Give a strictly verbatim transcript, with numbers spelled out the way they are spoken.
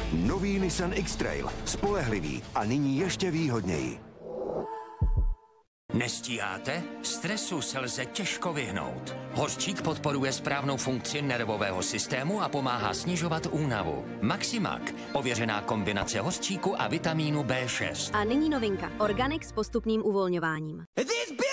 Nový Nissan X-Trail. Spolehlivý a nyní ještě výhodněji. Nestíháte? Stresu se lze těžko vyhnout. Hořčík podporuje správnou funkci nervového systému a pomáhá snižovat únavu. Maximak, ověřená kombinace hořčíku a vitamínu bé šest. A nyní novinka. Organic s postupným uvolňováním.